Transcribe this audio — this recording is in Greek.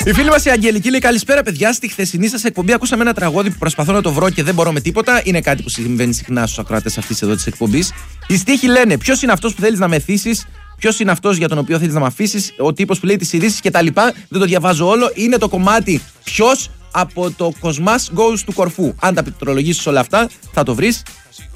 Η φίλη μας η Αγγελική λέει: καλησπέρα, παιδιά. Στη χθεσινή σας εκπομπή ακούσαμε ένα τραγούδι που προσπαθώ να το βρω και δεν μπορώ με τίποτα. Είναι κάτι που συμβαίνει συχνά στους ακροατές αυτής εδώ της εκπομπής. Οι στίχοι λένε: ποιος είναι αυτός που θέλεις να μεθύσεις, ποιος είναι αυτός για τον οποίο θέλεις να με αφήσεις, ο τύπος που λέει τις ειδήσεις κτλ. Δεν το διαβάζω όλο. Είναι το κομμάτι ποιος από το Κοσμάς Goes του Κορφού. Αν τα πληκτρολογήσεις όλα αυτά, θα το βρεις.